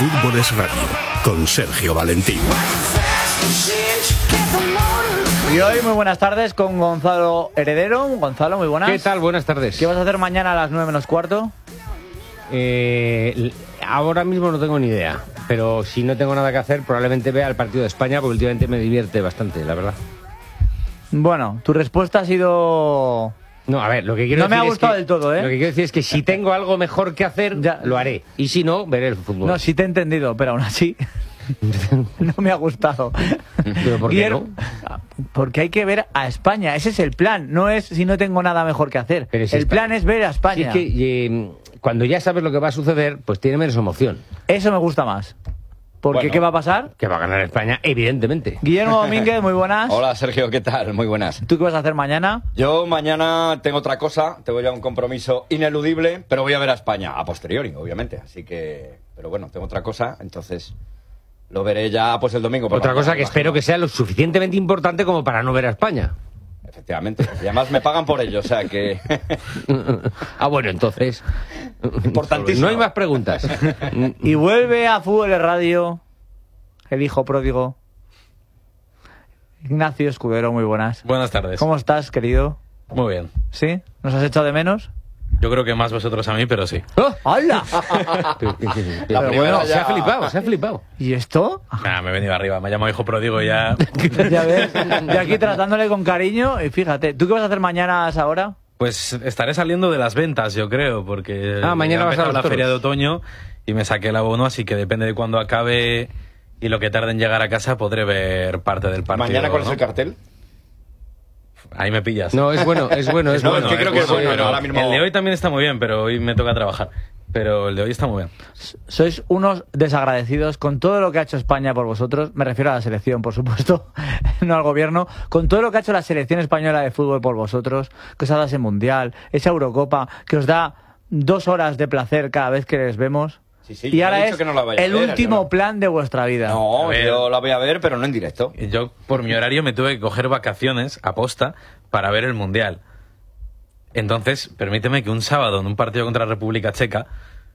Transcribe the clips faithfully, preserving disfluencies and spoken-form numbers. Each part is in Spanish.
Fútbol es Radio, con Sergio Valentín. Y hoy muy buenas tardes con Gonzalo Heredero. Gonzalo, muy buenas. ¿Qué tal? Buenas tardes. ¿Qué vas a hacer mañana a las nueve menos cuarto? Eh, ahora mismo no tengo ni idea, pero si no tengo nada que hacer probablemente vea el partido de España, porque últimamente me divierte bastante, la verdad. Bueno, tu respuesta ha sido... No, a ver, lo que quiero no decir me ha gustado es que, del todo, ¿eh? Lo que quiero decir es que si tengo algo mejor que hacer, ya lo haré. Y si no, veré el fútbol. No, sí te he entendido, pero aún así no me ha gustado. ¿Pero por qué Guillermo, no? Porque hay que ver a España. Ese es el plan. No es si no tengo nada mejor que hacer. Pero si el está... plan es ver a España. Si es que eh, cuando ya sabes lo que va a suceder, pues tiene menos emoción. Eso me gusta más. Porque bueno, ¿qué va a pasar? Que va a ganar España, evidentemente. Guillermo Domínguez, muy buenas. Hola Sergio, ¿qué tal? Muy buenas. ¿Tú qué vas a hacer mañana? Yo mañana tengo otra cosa, tengo ya un compromiso ineludible, pero voy a ver a España, a posteriori, obviamente. Así que, pero bueno, tengo otra cosa, entonces lo veré ya pues el domingo. Otra cosa que espero que sea lo suficientemente importante como para no ver a España. Efectivamente, y además me pagan por ello, o sea que... Ah, bueno, entonces... Importantísimo. No hay más preguntas. Y vuelve a Fútbol es Radio el hijo pródigo Ignacio Escudero, muy buenas. Buenas tardes. ¿Cómo estás, querido? Muy bien. ¿Sí? ¿Nos has echado de menos? Yo creo que más vosotros a mí, pero sí. ¡Oh! ¡Hala! La Pero primera bueno, ya... Se ha flipado, se ha flipado. ¿Y esto? Nah, me he venido arriba, me ha llamado hijo pródigo y ya... Ya ves, de aquí tratándole con cariño. Y fíjate, ¿tú qué vas a hacer mañana a esa hora? Pues estaré saliendo de las ventas, yo creo, porque Ah, mañana ya vas a empezó los la feria de toros. otoño y me saqué el abono, así que depende de cuándo acabe y lo que tarde en llegar a casa, podré ver parte del partido. ¿Mañana cuál ¿no? es el cartel? Ahí me pillas. No, es bueno, es bueno, es No, bueno. es que creo que es bueno, pero ahora mismo... El de hoy también está muy bien, pero hoy me toca trabajar. Pero el de hoy está muy bien. Sois unos desagradecidos con todo lo que ha hecho España por vosotros. Me refiero a la selección, por supuesto, no al gobierno. Con todo lo que ha hecho la selección española de fútbol por vosotros, que os ha dado ese mundial, esa Eurocopa, que os da dos horas de placer cada vez que les vemos. Sí, sí, y yo ahora he dicho es que no la vaya a el ver, último yo no. plan de vuestra vida. No, A ver. yo la voy a ver, pero no en directo. Yo, por mi horario, me tuve que coger vacaciones a posta para ver el Mundial. Entonces, permíteme que un sábado en un partido contra la República Checa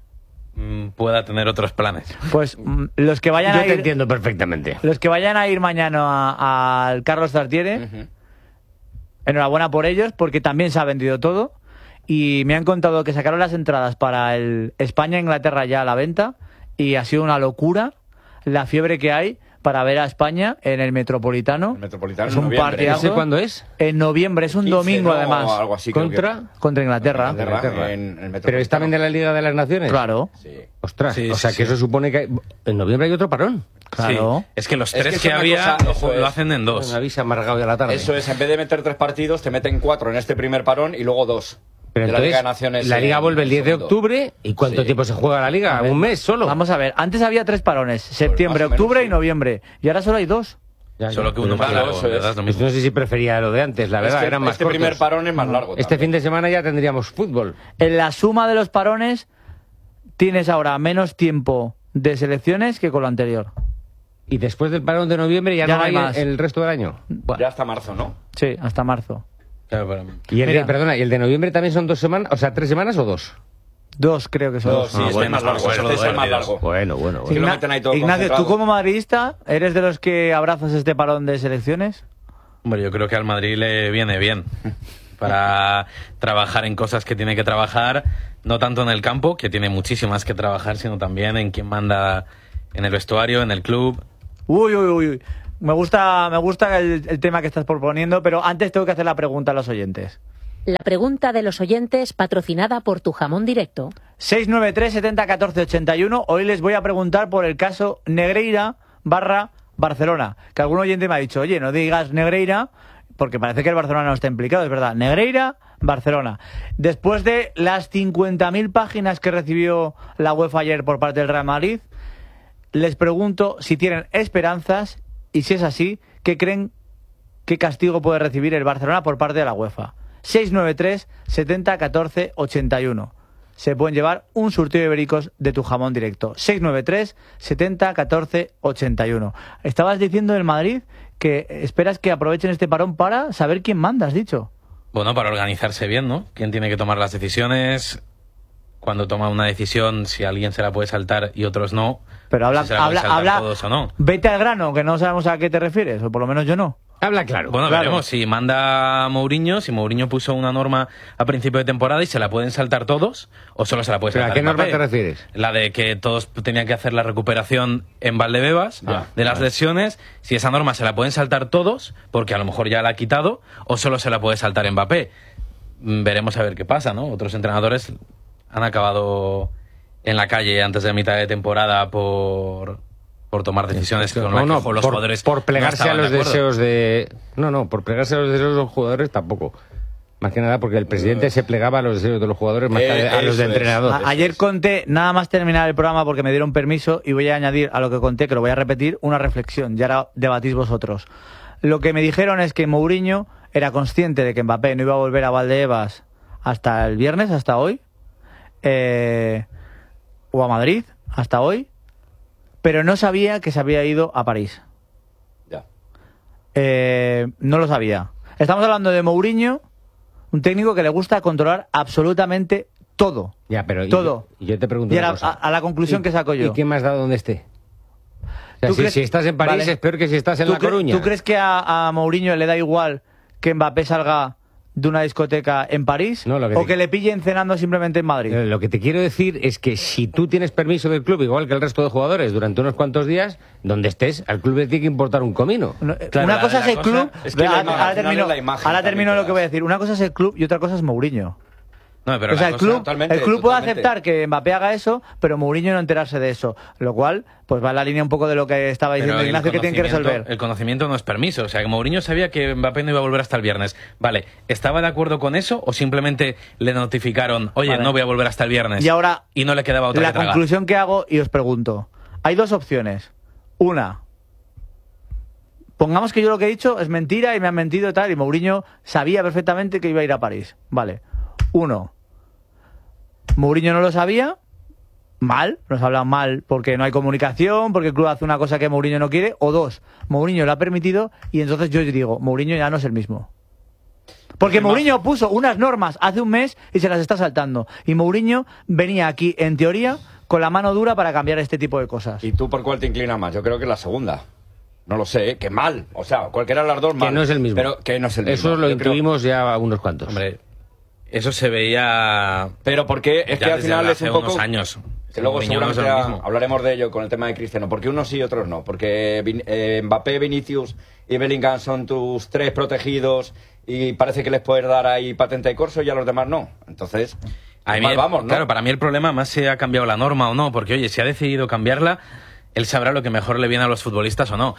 mmm, pueda tener otros planes. Pues mm, los que vayan Yo a te ir, entiendo perfectamente. los que vayan a ir mañana al Carlos Tartiere, Ujú. enhorabuena por ellos, porque también se ha vendido todo. Y me han contado que sacaron las entradas para el España-Inglaterra ya a la venta. Y ha sido una locura la fiebre que hay para ver a España en el Metropolitano. El Metropolitano es en un noviembre. partidazo. ¿Ese cuándo es? En noviembre, es un quince, domingo ¿no? además. O algo así, creo ¿Contra? que- Contra Inglaterra. Inglaterra, en- en el Metropolitano. ¿Pero está bien de la Liga de las Naciones? Claro, Sí. Ostras, Sí, o sea sí, que sí. eso supone que hay- en noviembre hay otro parón. claro. Sí, es que los Es tres que que, es una había cosa- lo, eso lo es. hacen en dos. Una visa amargado de la tarde. Eso es, en vez de meter tres partidos, te meten cuatro en este primer parón y luego dos. Pero de la entonces, Liga de Naciones. la Liga en vuelve el diez de segundo. octubre. ¿Y cuánto Sí. tiempo se juega la Liga? A ver, ¿Un mes solo? Vamos a ver, antes había tres parones, septiembre, más o menos, octubre sí. y noviembre. Y ahora solo hay dos. Ya, ya. Solo que uno Pero más claro, largo, eso ¿verdad? es. Lo Pues mismo. no sé si prefería lo de antes, la verdad, Este, eran más este cortos. primer parón es más largo. Este también. fin de semana ya tendríamos fútbol. En la suma de los parones tienes ahora menos tiempo de selecciones que con lo anterior. Y después del parón de noviembre ya, Ya no no hay hay más. el resto del año. Bueno, Ya hasta marzo, ¿no? sí, hasta marzo. Claro, pero- Y el de, Mira. perdona, ¿y el de noviembre también son dos semanas? O sea, ¿tres semanas o dos? Dos creo que son. Dos, sí, Ah, este bueno, es más largo. bueno, este es el más bueno, largo. Bueno, bueno, Sí, bueno. lo meten ahí todo Ignacio, tú concentrado. como madridista, ¿eres de los que abrazas este parón de selecciones? Hombre, yo creo que al Madrid le viene bien para trabajar en cosas que tiene que trabajar, no tanto en el campo, que tiene muchísimas que trabajar, sino también en quién manda en el vestuario, en el club. Uy, uy, uy, uy. Me gusta, me gusta el, el tema que estás proponiendo, pero antes tengo que hacer la pregunta a los oyentes. La pregunta de los oyentes patrocinada por Tu Jamón Directo. seis nueve tres, setenta, catorce, ochenta y uno. Hoy les voy a preguntar por el caso Negreira barra Barcelona. Que algún oyente me ha dicho, oye, no digas Negreira, porque parece que el Barcelona no está implicado, es verdad. Negreira, Barcelona. Después de las cincuenta mil páginas que recibió la UEFA ayer por parte del Real Madrid, les pregunto si tienen esperanzas y si es así, ¿qué creen qué castigo puede recibir el Barcelona por parte de la UEFA? seis nueve tres, setenta, catorce, ochenta y uno. Se pueden llevar un surtido de ibéricos de Tu Jamón Directo. seis nueve tres, setenta, catorce, ochenta y uno. Estabas diciendo del Madrid que esperas que aprovechen este parón para saber quién manda, has dicho. Bueno, para organizarse bien, ¿no? ¿Quién tiene que tomar las decisiones? Cuando toma una decisión, si alguien se la puede saltar y otros no, Pero habla, si se la pueden habla, saltar habla, todos o no. vete al grano, que no sabemos a qué te refieres, o por lo menos yo no. Habla claro. Bueno, Claro. veremos si manda Mourinho, si Mourinho puso una norma a principio de temporada y se la pueden saltar todos, o solo se la puede ¿Pero saltar a qué norma Mbappé. te refieres? La de que todos tenían que hacer la recuperación en Valdebebas Ya. de las lesiones, si esa norma se la pueden saltar todos, porque a lo mejor ya la ha quitado, o solo se la puede saltar Mbappé. Mm, Veremos a ver qué pasa, ¿no? Otros entrenadores han acabado en la calle antes de mitad de temporada por... por tomar decisiones con No, las que no, los por, jugadores por no plegarse a estaban los de acuerdo. deseos de... No, no, por plegarse a los deseos de los jugadores tampoco. Más que nada porque el presidente se plegaba a los deseos de los jugadores más que Eh, a los eso de es. entrenador. A- ayer conté, nada más terminar el programa porque me dieron permiso, y voy a añadir a lo que conté, que lo voy a repetir, una reflexión, y ahora debatís vosotros. Lo que me dijeron es que Mourinho era consciente de que Mbappé no iba a volver a Valdebebas hasta el viernes, hasta hoy, eh, o a Madrid, hasta hoy, pero no sabía que se había ido a París. Ya. Eh, no lo sabía. Estamos hablando de Mourinho, un técnico que le gusta controlar absolutamente todo. Ya, pero y- Todo. Y yo te pregunto Y una ahora, cosa. a, a la conclusión ¿Y- que saco yo. ¿Y quién más da donde esté? O sea, ¿Tú si, crees- si estás en París Vale. es peor que si estás en ¿Tú La cre- Coruña. ¿Tú crees que a, a Mourinho le da igual que Mbappé salga de una discoteca en París? No, lo que ¿O te- que le pillen cenando simplemente en Madrid? Eh, Lo que te quiero decir es que si tú tienes permiso del club, igual que el resto de jugadores, durante unos cuantos días, donde estés, al club le tiene que importar un comino. No, Claro, una la- cosa la es el cosa club. es que la ahora, imagen, ahora al final termino, es la imagen ahora también termino que lo que das. voy a decir. Una cosa es el club y otra cosa es Mourinho. No, pero O sea, la el cosa- club, totalmente, el club puede totalmente. aceptar que Mbappé haga eso, pero Mourinho no enterarse de eso. Lo cual, pues va en la línea un poco de lo que estaba diciendo Pero el Ignacio, que tienen que conocimiento- resolver. El conocimiento no es permiso. O sea, que Mourinho sabía que Mbappé no iba a volver hasta el viernes. Vale, ¿estaba de acuerdo con eso o simplemente le notificaron, oye, Vale. no voy a volver hasta el viernes? Y ahora, Y no le quedaba otra la que tragar. conclusión que hago, y os pregunto. Hay dos opciones. Una, pongamos que yo lo que he dicho es mentira y me han mentido y tal, y Mourinho sabía perfectamente que iba a ir a París. Vale. Uno, Mourinho no lo sabía, mal, nos hablan mal porque no hay comunicación, porque el club hace una cosa que Mourinho no quiere. O dos, Mourinho lo ha permitido y entonces yo digo, Mourinho ya no es el mismo. Porque Mourinho puso unas normas hace un mes y se las está saltando. Y Mourinho venía aquí, en teoría, con la mano dura para cambiar este tipo de cosas. ¿Y tú por cuál te inclinas más? Yo creo que la segunda. No lo sé, ¿eh? Que mal. O sea, cualquiera de las dos mal. Que no es el mismo. Pero que no es el mismo. Eso lo Yo creo- intuimos ya unos cuantos. Hombre, eso se veía Pero porque es ya que al desde final es hace un poco... unos años. Que luego Mourinho no es seguramente lo mismo. hablaremos de ello con el tema de Cristiano. Porque unos sí y otros no. Porque Vin- eh, Mbappé, Vinicius y Bellingham son tus tres protegidos y parece que les puedes dar ahí patente de corso y a los demás no. Entonces, A mí, mal vamos, ¿no? Claro, para mí el problema más si ha cambiado la norma o no, porque oye, si ha decidido cambiarla, él sabrá lo que mejor le viene a los futbolistas o no.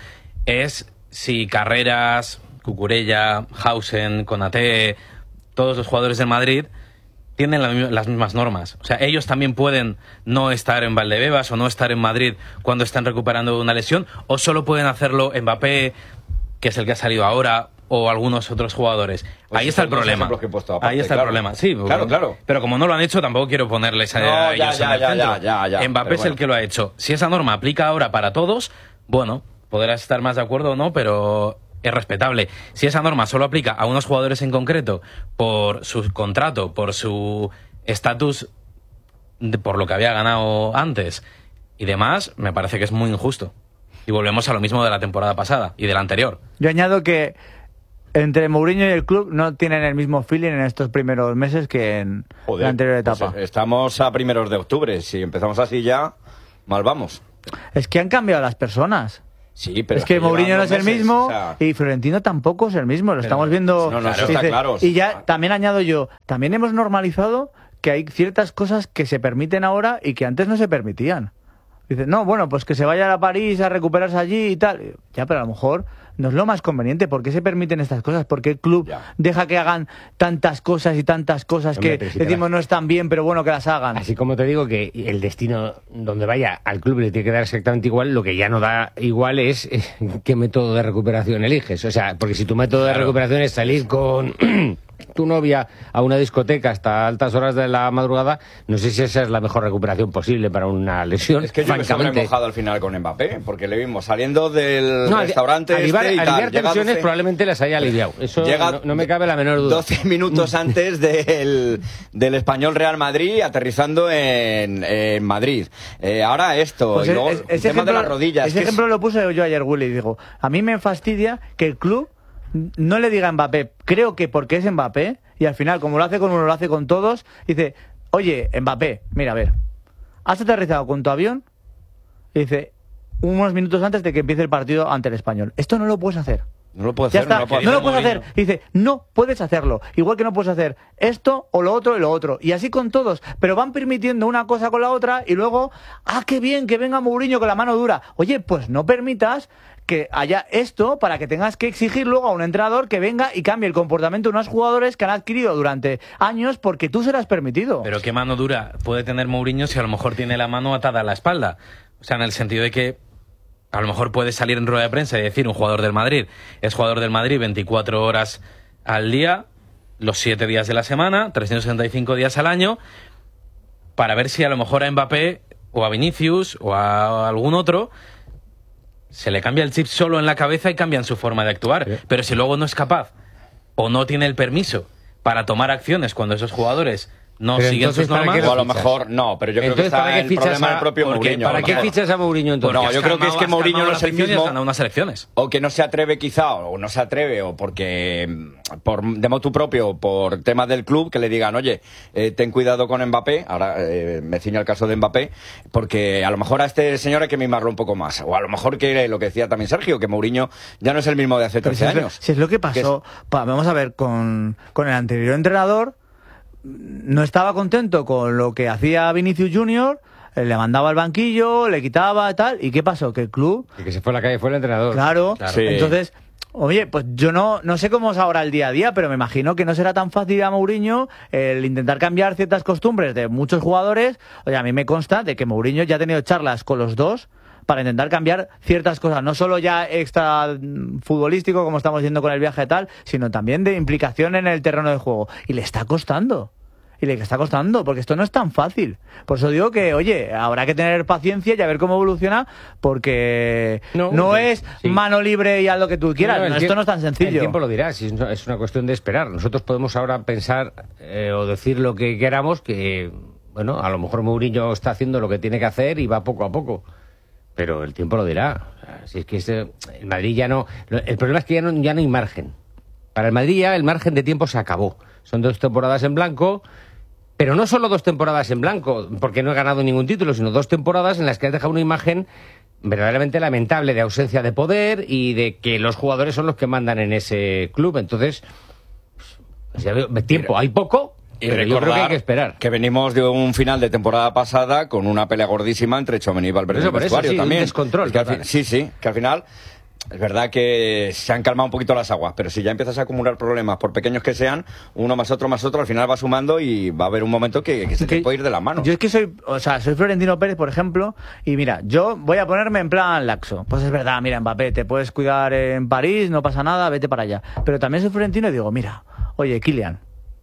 Es si Carreras, Cucurella, Hausen, Konaté, todos los jugadores del Madrid tienen la mi- las mismas normas. O sea, ellos también pueden no estar en Valdebebas o no estar en Madrid cuando están recuperando de una lesión, o solo pueden hacerlo Mbappé, que es el que ha salido ahora, o algunos otros jugadores. Pues Ahí está el esos dos problema. ejemplos que he puesto aparte, Ahí está claro. el problema. Sí, Claro, claro. Pero como no lo han hecho, tampoco quiero ponerles a, No, a ya, ellos ya, en el ya, centro. ya, ya, ya, Mbappé pero es el bueno. que lo ha hecho. Si esa norma aplica ahora para todos, bueno, podrás estar más de acuerdo o no, pero es respetable. Si esa norma solo aplica a unos jugadores en concreto por su contrato, por su estatus, de- por lo que había ganado antes y demás, me parece que es muy injusto. Y volvemos a lo mismo de la temporada pasada y de la anterior. Yo añado que entre Mourinho y el club no tienen el mismo feeling en estos primeros meses que en Joder, la anterior pues, etapa. eh, estamos a primeros de octubre. Si empezamos así ya, mal vamos. Es que han cambiado las personas. Sí, pero es que llevan Mourinho no es dos el meses, mismo o sea, y Florentino tampoco es el mismo. Lo estamos viendo. no, no, eso Dice- está claro. Y ya también añado yo, también hemos normalizado que hay ciertas cosas que se permiten ahora y que antes no se permitían. Dice, no, bueno, pues que se vaya a París a recuperarse allí y tal. Ya, pero a lo mejor no es lo más conveniente. ¿Por qué se permiten estas cosas? ¿Por qué el club Ya. deja que hagan tantas cosas y tantas cosas Hombre, que pero si te decimos vas- no están bien, pero bueno que las hagan? Así como te digo que el destino donde vaya al club le tiene que dar exactamente igual, lo que ya no da igual es eh, qué método de recuperación eliges. O sea, porque si tu método de Claro. recuperación es salir con tu novia a una discoteca hasta altas horas de la madrugada, no sé si esa es la mejor recuperación posible para una lesión. Es que yo me he mojado al final con Mbappé, porque le vimos saliendo del no, restaurante alivar, este y aliviar tal. tensiones doce, probablemente las haya aliviado. Eso no, no me cabe la menor duda. doce minutos antes del, del Español Real Madrid, aterrizando en, en Madrid. Eh, ahora esto, pues y luego es, el ese tema ejemplo, de las rodillas. Ese ejemplo es... lo puse yo ayer, Willy, y digo, a mí me fastidia que el club no le diga a Mbappé, creo que porque es Mbappé, y al final, como lo hace con uno, lo hace con todos, dice, oye, Mbappé, mira, a ver, ¿has aterrizado con tu avión? Y dice, unos minutos antes de que empiece el partido ante el Español. Esto no lo puedes hacer. No lo puedo Ya hacer, está, no lo puedo no hacer. lo puedes hacer. Y dice, no puedes hacerlo. Igual que no puedes hacer esto o lo otro y lo otro. Y así con todos. Pero van permitiendo una cosa con la otra y luego, ah, qué bien, que venga Mourinho con la mano dura. Oye, pues no permitas que haya esto para que tengas que exigir luego a un entrenador que venga y cambie el comportamiento de unos jugadores que han adquirido durante años porque tú se lo has permitido. Pero qué mano dura puede tener Mourinho si a lo mejor tiene la mano atada a la espalda. O sea, en el sentido de que a lo mejor puede salir en rueda de prensa y decir un jugador del Madrid es jugador del Madrid veinticuatro horas al día, los siete días de la semana, trescientos sesenta y cinco días al año, para ver si a lo mejor a Mbappé o a Vinicius o a algún otro se le cambia el chip solo en la cabeza y cambian su forma de actuar. Sí. Pero si luego no es capaz o no tiene el permiso para tomar acciones cuando esos jugadores no pero siguen sus normas, o a lo mejor no, pero yo creo entonces, que está el problema a, del propio Mourinho. ¿Para qué fichas a Mourinho entonces? No, yo creo que es que Mourinho no es el mismo. Ganado unas elecciones. O que no se atreve quizá, o no se atreve, o porque por de motu propio, por temas del club, que le digan, oye, eh, ten cuidado con Mbappé, ahora eh, me ciño al caso de Mbappé, porque a lo mejor a este señor hay que mimarlo un poco más. O a lo mejor que lo que decía también Sergio, que Mourinho ya no es el mismo de hace trece si años. Es, si es lo que pasó, es... pa, vamos a ver, con, con el anterior entrenador, no estaba contento con lo que hacía Vinicius Junior, le mandaba al banquillo, le quitaba tal, ¿y qué pasó? Que el club... Y que se fue a la calle fue el entrenador. Claro, claro. Sí. Entonces, oye, pues yo no, no sé cómo es ahora el día a día, pero me imagino que no será tan fácil a Mourinho el intentar cambiar ciertas costumbres de muchos jugadores. Oye, a mí me consta de que Mourinho ya ha tenido charlas con los dos para intentar cambiar ciertas cosas, no solo ya extra futbolístico, como estamos diciendo con el viaje y tal, sino también de implicación en el terreno de juego. Y le está costando. Y le está costando, porque esto no es tan fácil. Por eso digo que, oye, habrá que tener paciencia y a ver cómo evoluciona, porque no, no sí, es sí. mano libre y haz lo que tú quieras. No, no, no, esto no es tan sencillo. El tiempo lo dirá, si es una cuestión de esperar. Nosotros podemos ahora pensar eh, o decir lo que queramos, que, bueno, a lo mejor Mourinho está haciendo lo que tiene que hacer y va poco a poco. Pero el tiempo lo dirá. O sea, si es que ese, el Madrid ya no... El problema es que ya no, ya no hay margen. Para el Madrid ya el margen de tiempo se acabó. Son dos temporadas en blanco, pero no solo dos temporadas en blanco, porque no he ganado ningún título, sino dos temporadas en las que has dejado una imagen verdaderamente lamentable de ausencia de poder y de que los jugadores son los que mandan en ese club. Entonces, pues, ya veo, tiempo hay poco... Y pero yo creo que hay que esperar. Que venimos de un final de temporada pasada con una pelea gordísima entre Tchouaméni y Valverde en el vestuario sí, también. Un descontrol. Es que al, sí, sí, que al final es verdad que se han calmado un poquito las aguas, pero si ya empiezas a acumular problemas, por pequeños que sean, uno más otro más otro, al final va sumando y va a haber un momento que, que se te puede ir de las manos. Yo es que soy, o sea, soy Florentino Pérez, por ejemplo, y mira, yo voy a ponerme en plan laxo. Pues es verdad, mira, Mbappé, te puedes cuidar en París, no pasa nada, vete para allá. Pero también soy Florentino y digo, mira, oye, Kylian,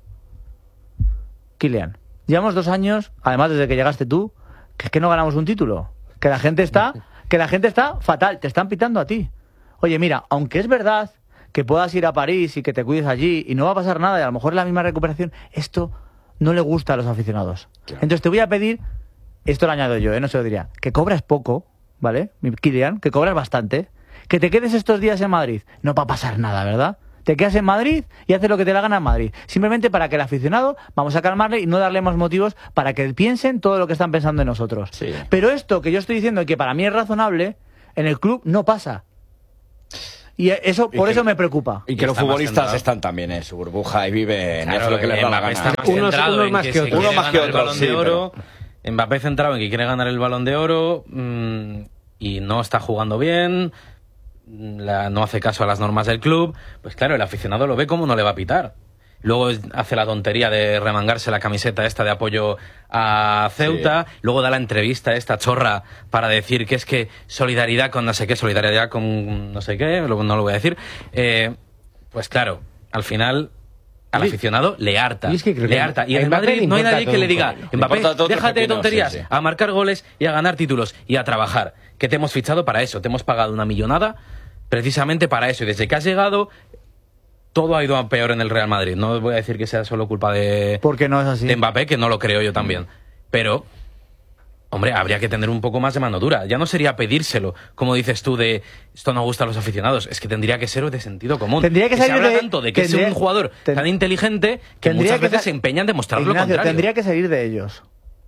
Kylian, llevamos dos años, además desde que llegaste tú, que es que no ganamos un título, que la gente está, que la gente está fatal, te están pitando a ti. Oye, mira, aunque es verdad que puedas ir a París y que te cuides allí y no va a pasar nada y a lo mejor es la misma recuperación, esto no le gusta a los aficionados. Claro. Entonces te voy a pedir, esto lo añado yo, ¿eh? No se lo diría, que cobras poco, ¿vale? Kylian, que cobras bastante, que te quedes estos días en Madrid, no va a pasar nada, ¿verdad? Te quedas en Madrid y haces lo que te la gana en Madrid. Simplemente para que el aficionado, vamos a calmarle y no darle más motivos para que piensen todo lo que están pensando en nosotros. Sí. Pero esto que yo estoy diciendo y que para mí es razonable, en el club no pasa. Y eso por y que, eso me preocupa. Y que y los futbolistas están también en su burbuja y viven claro, es lo que les da la gana. Unos, unos más que otros. Uno más que otro. Sí, pero... Mbappé centrado en que quiere ganar el Balón de Oro mmm, y no está jugando bien... La, no hace caso a las normas del club, pues claro, el aficionado lo ve como no le va a pitar. Luego hace la tontería de remangarse la camiseta esta de apoyo a Ceuta, sí. Luego da la entrevista esta chorra para decir que es que solidaridad con no sé qué, solidaridad con no sé qué, no lo voy a decir. Eh, pues claro, al final al aficionado le harta. Y es que creo le que harta. Y en el Mbappé Madrid le no hay importa nadie que todo le un diga, comino. Mbappé, Le importa todo déjate de pepino, tonterías, sí, sí. a marcar goles y a ganar títulos y a trabajar. Que te hemos fichado para eso, te hemos pagado una millonada precisamente para eso. Y desde que has llegado, todo ha ido a peor en el Real Madrid. No voy a decir que sea solo culpa de, Porque no es así. de Mbappé, que no lo creo yo también. Pero... Hombre, habría que tener un poco más de mano dura. Ya no sería pedírselo, como dices tú, de esto no gusta a los aficionados. Es que tendría que ser de sentido común. Tendría que se salir habla de- tanto de que tendría- es un jugador ten- tan inteligente que tendría muchas que veces sa- se empeña en demostrar lo Ignacio, contrario. tendría que salir de ellos.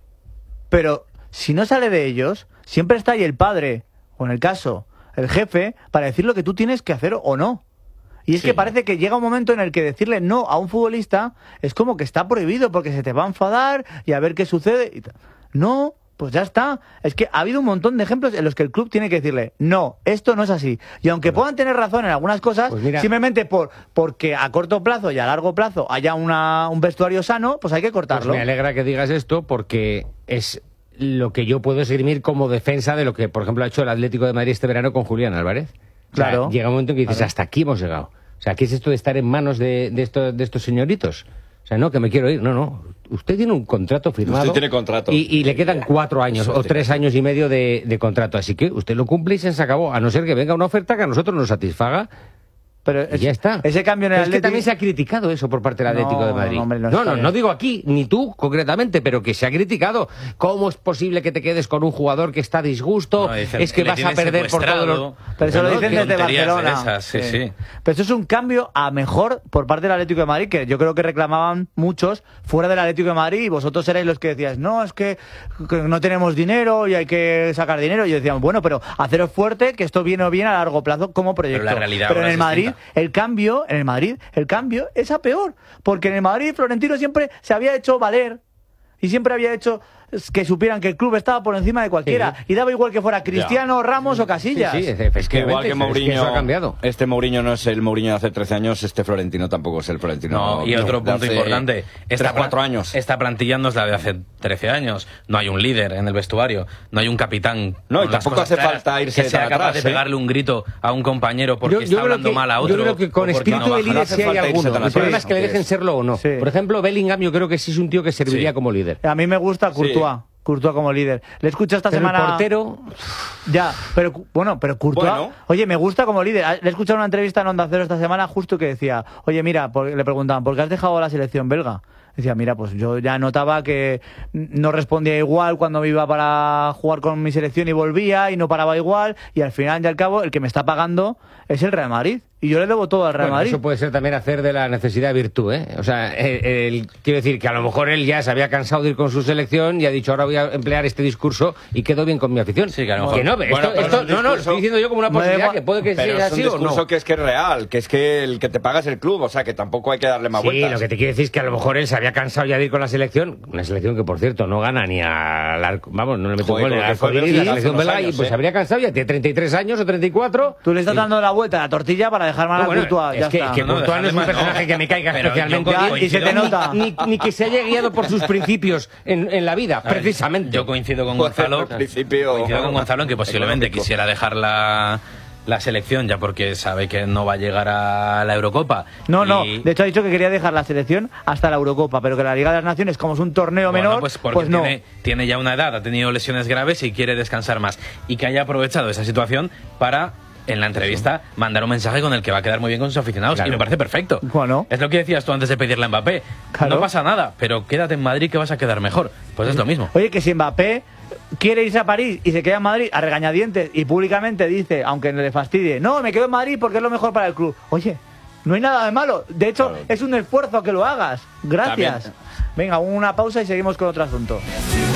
Pero si no sale de ellos, siempre está ahí el padre, o en el caso, el jefe, para decir lo que tú tienes que hacer o no. Y es Sí. que parece que llega un momento en el que decirle no a un futbolista es como que está prohibido porque se te va a enfadar y a ver qué sucede. y ta- No, pues ya está. Es que ha habido un montón de ejemplos en los que el club tiene que decirle no, esto no es así. Y aunque puedan tener razón en algunas cosas, Pues mira- simplemente por porque a corto plazo y a largo plazo haya una, un vestuario sano, pues hay que Pues cortarlo. me alegra que digas esto porque es lo que yo puedo esgrimir como defensa de lo que, por ejemplo, ha hecho el Atlético de Madrid este verano con Julián Álvarez. O sea, Claro. llega un momento en que dices, Claro. hasta aquí hemos llegado. O sea, ¿qué es esto de estar en manos de, de, estos, de estos señoritos? O sea, no, que me quiero ir. No, no. Usted tiene un contrato firmado. Usted tiene contrato. Y, y le quedan cuatro años Eso o tiene. tres años y medio de, de contrato. Así que usted lo cumple y se acabó. A no ser que venga una oferta que a nosotros nos satisfaga. Pero Y ya está. Ese cambio en el Pero es que Atleti- también se ha criticado eso por parte del No, Atlético de Madrid. no, hombre, no no, está no, bien. no digo aquí, ni tú concretamente, pero que se ha criticado. ¿Cómo es posible que te quedes con un jugador que está a disgusto? No, dicen, es que le vas a tienen perder por todo lo... secuestrado. Pero eso lo No, dicen qué desde tonterías de Barcelona. esas, sí, sí. Pero eso es un cambio a mejor por parte del Atlético de Madrid, que yo creo que reclamaban muchos fuera del Atlético de Madrid, y vosotros erais los que decíais, no, es que, que no tenemos dinero y hay que sacar dinero. Y decíamos, bueno, pero haceros fuerte, que esto viene o bien a largo plazo como proyecto. Pero la realidad Pero en ahora el es Madrid, distinta. el cambio, en el Madrid, el cambio es a peor. Porque en el Madrid Florentino siempre se había hecho valer y siempre había hecho que supieran que el club estaba por encima de cualquiera, Sí. y daba igual que fuera Cristiano, Ramos o Casillas. Sí, sí, Es que efectivamente, igual que es Mourinho, eso ha cambiado. este Mourinho no es el Mourinho de hace trece años, este Florentino tampoco es el Florentino No, y de otro punto hace importante. tres, Esta, cuatro pla- años. Esta plantilla no es la de hace trece años. No hay un líder en el vestuario. No hay un capitán. No, y con las tampoco cosas hace claras, falta irse que sea tan capaz atrás, de ¿eh? pegarle un grito a un compañero porque Yo- yo está creo hablando que- mal a yo otro. creo que con o porque espíritu no de baja. líder hace sí hay falta irse alguno. tan El problema atrás, es que le aunque- dejen serlo o no. Sí. Por ejemplo, Bellingham yo creo que sí es un tío que serviría Sí. como líder. A mí me gusta Courtois, Courtois como líder. Le escucho esta Pero semana. el portero... Ya, pero cu- bueno, pero Courtois, Bueno. oye, me gusta como líder. Ah, Le he escuchado una entrevista en Onda Cero esta semana justo que decía, oye, mira, por- le preguntaban, ¿por qué has dejado la selección belga? Decía, mira, pues yo ya notaba que no respondía igual cuando me iba para jugar con mi selección y volvía y no paraba igual, y al final y al cabo el que me está pagando es el Real Madrid, y yo le debo todo al Real Bueno, Madrid. eso puede ser también hacer de la necesidad virtud, ¿eh? O sea, el- el- quiero decir que a lo mejor él ya se había cansado de ir con su selección y ha dicho, ahora voy a emplear este discurso y quedo bien con mi afición. Sí, que a lo mejor- no, Bueno, esto, pero esto- es un no, no, lo discurso- estoy diciendo yo como una Me da posibilidad igual. que puede que Pero sea es un así o discurso no. que es que es real, que es que el que te paga es el club, o sea que tampoco hay que darle más Sí, vueltas. lo que te quiero decir es que a lo mejor él se había cansado ya de ir con la selección, una selección que por cierto no gana ni al arco, vamos, no le meto Joder, gol en con el lo que fue arco iris, Bélgica la hace selección unos belga, y años, pues ¿eh? se habría cansado, ya tiene treinta y tres años o treinta y cuatro. Tú le estás Y- dando la vuelta a la tortilla para dejar mal No, a bueno, Courtois, es ya que, está. que No, no, Courtois no es un dejarle mal, personaje no. que me caiga Pero yo especialmente coincido- bien, y se te nota. Ni, ni que se haya guiado por sus principios en, en la vida, A ver, precisamente. Yo coincido con Joder, Gonzalo. al principio- Coincido con Gonzalo en que posiblemente económico. quisiera dejar la, la selección ya porque sabe que no va a llegar a la Eurocopa. No, no, Y- de hecho ha dicho que quería dejar la selección hasta la Eurocopa, pero que la Liga de las Naciones, como es un torneo Bueno, menor, pues pues, porque no. tiene, tiene ya una edad, ha tenido lesiones graves y quiere descansar más. Y que haya aprovechado esa situación para, en la entrevista, mandar un mensaje con el que va a quedar muy bien con sus aficionados. Claro. Y me parece perfecto. Bueno. Es lo que decías tú antes de pedirle a Mbappé. Claro. No pasa nada, pero quédate en Madrid que vas a quedar mejor. Pues es lo mismo. Oye, que si Mbappé quiere irse a París y se queda en Madrid a regañadientes y públicamente dice, aunque le fastidie, no, me quedo en Madrid porque es lo mejor para el club. Oye, no hay nada de malo. De hecho, Claro. es un esfuerzo que lo hagas. Gracias. También. Venga, una pausa y seguimos con otro asunto.